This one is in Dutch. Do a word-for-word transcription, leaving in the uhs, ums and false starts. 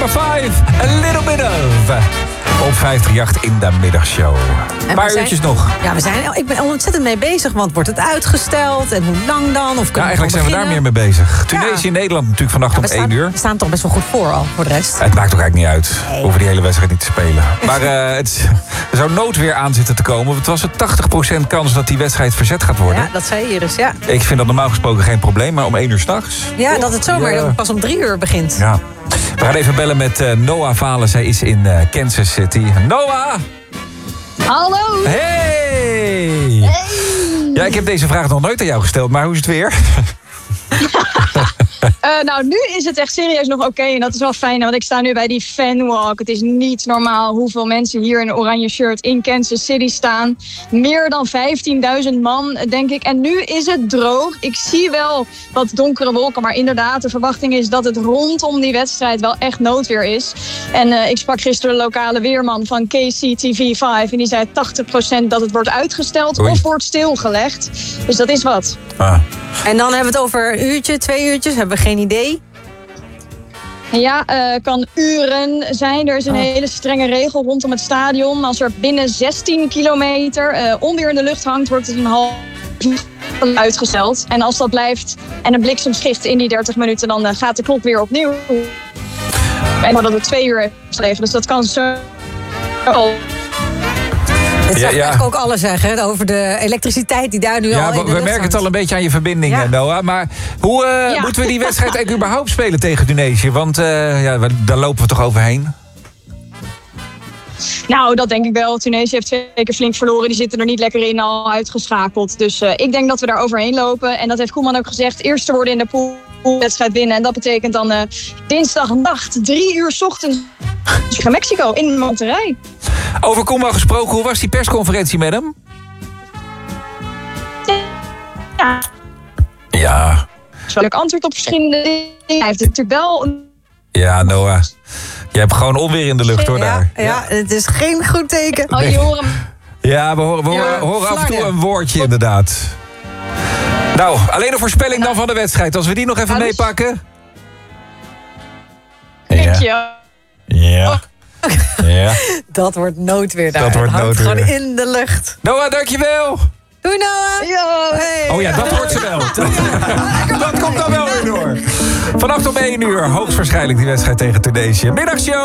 number five, A Little Bit Of. Op vijf drie acht in de middagshow. Een paar zijn, uurtjes nog. Ja, we zijn, ik ben ontzettend mee bezig, want wordt het uitgesteld? En hoe lang dan? Of ja, eigenlijk zijn we daar meer mee bezig. Tunesië en ja. Nederland natuurlijk vannacht ja, om één uur. We staan toch best wel goed voor al, voor de rest. Het maakt ook eigenlijk niet uit. Nee. We hoeven die hele wedstrijd niet te spelen. Maar uh, het, er zou noodweer aan zitten te komen. Het was een tachtig procent kans dat die wedstrijd verzet gaat worden. Ja, dat zei Iris, ja. Ik vind dat normaal gesproken geen probleem, maar om één uur s'nachts. Ja, dat het zomaar ja. pas om drie uur begint. Ja. We gaan even bellen met uh, Noah Valen. Zij is in uh, Kansas City. Noah! Hallo! Hey! Hey! Ja, ik heb deze vraag nog nooit aan jou gesteld, maar hoe is het weer? uh, nou, nu is het echt serieus nog oké. Okay, en dat is wel fijn, want ik sta nu bij die fanwalk. Het is niet normaal hoeveel mensen hier in een oranje shirt in Kansas City staan. Meer dan vijftienduizend man, denk ik. En nu is het droog. Ik zie wel wat donkere wolken, maar inderdaad, de verwachting is dat het rondom die wedstrijd wel echt noodweer is. En uh, ik sprak gisteren de lokale weerman van K C T V vijf en die zei tachtig procent dat het wordt uitgesteld Oei. of wordt stilgelegd. Dus dat is wat. Ah. En dan hebben we het over een uurtje, twee uurtjes, hebben we geen idee. Ja, uh, kan uren zijn. Er is een oh. hele strenge regel rondom het stadion. Als er binnen zestien kilometer uh, onweer in de lucht hangt, wordt het een half uur uitgesteld. En als dat blijft en een bliksemschicht in die dertig minuten, dan uh, gaat de klok weer opnieuw. En dat het twee uur heeft gelegen, dus dat kan zo... Oh. Het zegt ja, ja. eigenlijk ook alles zeggen over de elektriciteit die daar nu ja, al in de we merken het al een beetje aan je verbinding, ja. Noah. Maar hoe uh, ja. moeten we die wedstrijd eigenlijk überhaupt spelen tegen Tunesië? Want uh, ja, daar lopen we toch overheen? Nou, dat denk ik wel. Tunesië heeft twee keer flink verloren. Die zitten er niet lekker in, al uitgeschakeld. Dus uh, ik denk dat we daar overheen lopen. En dat heeft Koeman ook gezegd. Eerste worden in de poolwedstrijd winnen. En dat betekent dan uh, dinsdagnacht, drie uur 's ochtends tegen Mexico in Monterrey. Over Koeman gesproken, hoe was die persconferentie met hem? Ja. Ja. Leuk antwoord op verschillende dingen. Hij heeft het natuurlijk wel... Ja, Noah. Je hebt gewoon onweer in de lucht, hoor, ja, daar. Ja, ja, het is geen goed teken. Oh, je hoort hem. Ja, we horen, we horen, ja, horen af en toe een woordje, inderdaad. Nou, alleen de voorspelling dan van de wedstrijd. Als we die nog even ja, meepakken. Denk je? Ja. Ja. Ja. Dat wordt noodweer daar. Dat wordt hangt noodweer. gewoon in de lucht. Noah, dankjewel. Doei, Noah. Ja. Hey. Oh ja, dat hoort ze wel. Dat komt dan wel weer door. Vannacht om één uur, hoogstwaarschijnlijk die wedstrijd tegen Tunesië. Middagshow.